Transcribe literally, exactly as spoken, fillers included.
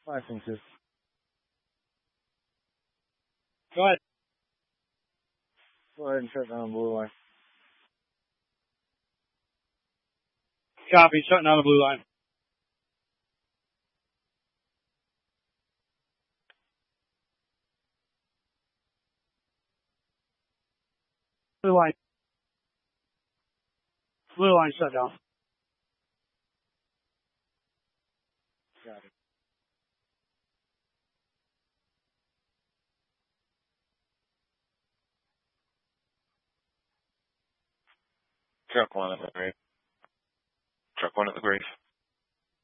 Licenses. Go ahead. Go ahead and shut down the blue line. Copy. Shutting down the blue line. Blue line. Blue line shut down. Got it. Truck one at the grave. Truck one at the grave.